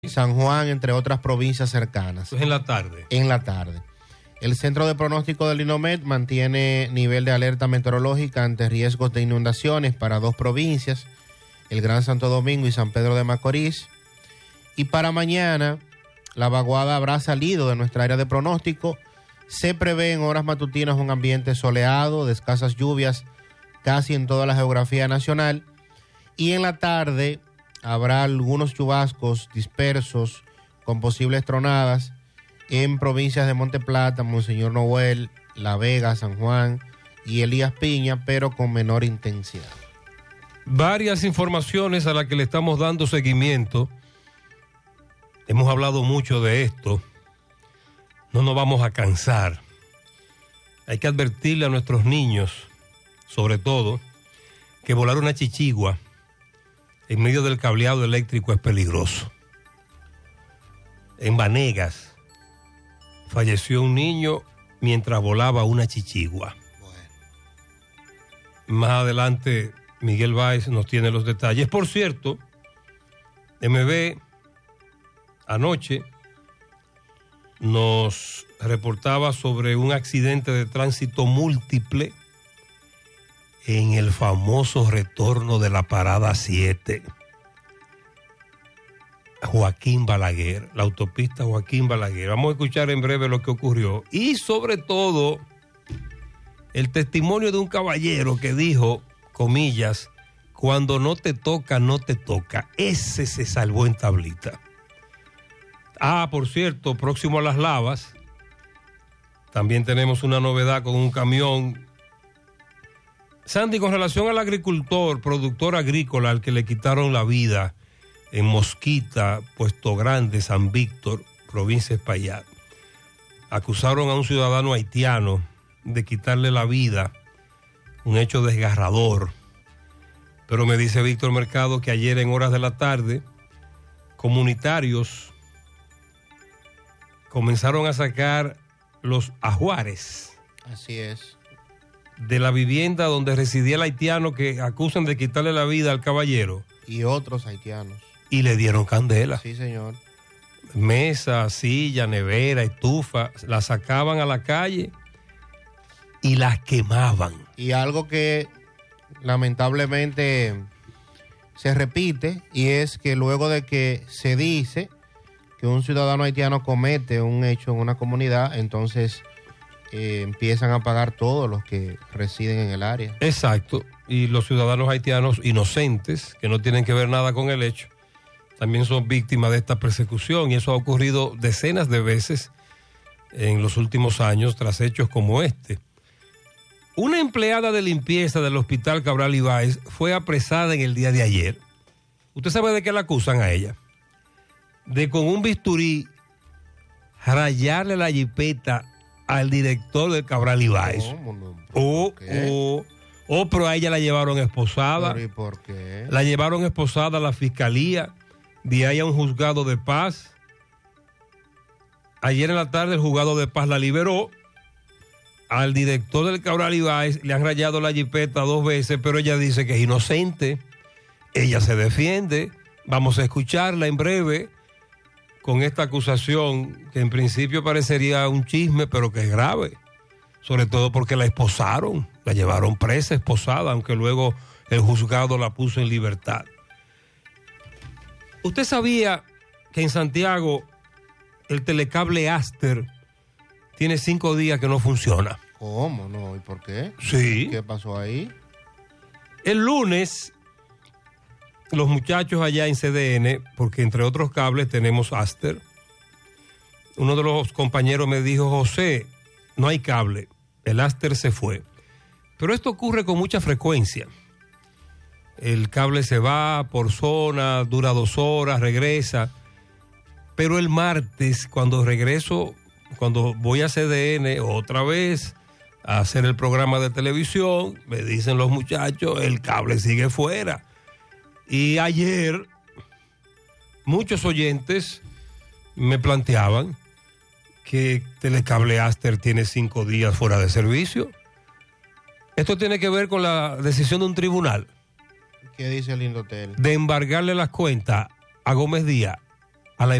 San Juan, entre otras provincias cercanas. Eso es en la tarde. En la tarde. El Centro de Pronóstico del INOMED mantiene nivel de alerta meteorológica ante riesgos de inundaciones para dos provincias, el Gran Santo Domingo y San Pedro de Macorís. Y para mañana, la vaguada habrá salido de nuestra área de pronóstico. Se prevé en horas matutinas un ambiente soleado, de escasas lluvias casi en toda la geografía nacional. Y en la tarde habrá algunos chubascos dispersos con posibles tronadas en provincias de Monte Plata, Monseñor Noel, La Vega, San Juan y Elías Piña, pero con menor intensidad. Varias informaciones a las que le estamos dando seguimiento. Hemos hablado mucho de esto. No nos vamos a cansar. Hay que advertirle a nuestros niños, sobre todo, que volar una chichigua en medio del cableado eléctrico es peligroso. En Banegas falleció un niño mientras volaba una chichigua. Más adelante Miguel Báez nos tiene los detalles. Por cierto, MB anoche nos reportaba sobre un accidente de tránsito múltiple en el famoso retorno de la parada 7. Joaquín Balaguer, la autopista Joaquín Balaguer. Vamos a escuchar en breve lo que ocurrió y sobre todo el testimonio de un caballero que dijo, comillas, cuando no te toca, no te toca. Ese se salvó en tablita. Por cierto, próximo a Las Lavas, también tenemos una novedad con un camión. Sandy, con relación al agricultor, productor agrícola al que le quitaron la vida en Mosquita, Puesto Grande, San Víctor, provincia de Espaillat, acusaron a un ciudadano haitiano de quitarle la vida, un hecho desgarrador. Pero me dice Víctor Mercado que ayer en horas de la tarde, comunitarios comenzaron a sacar los ajuares. Así es. De la vivienda donde residía el haitiano que acusan de quitarle la vida al caballero. Y otros haitianos. Y le dieron candela. Sí, señor. Mesa, silla, nevera, estufa, las sacaban a la calle y las quemaban. Y algo que lamentablemente se repite, y es que luego de que se dice que un ciudadano haitiano comete un hecho en una comunidad, entonces empiezan a pagar todos los que residen en el área. Exacto, y los ciudadanos haitianos inocentes, que no tienen que ver nada con el hecho, también son víctimas de esta persecución, y eso ha ocurrido decenas de veces en los últimos años tras hechos como este. Una empleada de limpieza del Hospital Cabral Ibáez fue apresada en el día de ayer. ¿Usted sabe de qué la acusan a ella? De con un bisturí rayarle la jipeta al director del Cabral Ibáez. Pero a ella la llevaron esposada. ¿Pero y por qué? La llevaron esposada a la fiscalía, de ahí a un juzgado de paz. Ayer en la tarde el juzgado de paz la liberó. Al director del Cabral Ibáez le han rayado la jipeta 2 veces, pero ella dice que es inocente. Ella se defiende. Vamos a escucharla en breve con esta acusación que en principio parecería un chisme, pero que es grave, sobre todo porque la esposaron, la llevaron presa, esposada, aunque luego el juzgado la puso en libertad. ¿Usted sabía que en Santiago el telecable Aster tiene 5 días que no funciona? ¿Cómo no? ¿Y por qué? Sí. ¿Qué pasó ahí? El lunes, los muchachos allá en CDN, porque entre otros cables tenemos Aster, uno de los compañeros me dijo, José, no hay cable, el Aster se fue. Pero esto ocurre con mucha frecuencia. El cable se va por zona, dura 2 horas, regresa. Pero el martes, cuando regreso, cuando voy a CDN otra vez a hacer el programa de televisión, me dicen los muchachos, el cable sigue fuera. Y ayer muchos oyentes me planteaban que Telecable Aster tiene 5 días fuera de servicio. Esto tiene que ver con la decisión de un tribunal. ¿Qué dice el Indotel? De embargarle las cuentas a Gómez Díaz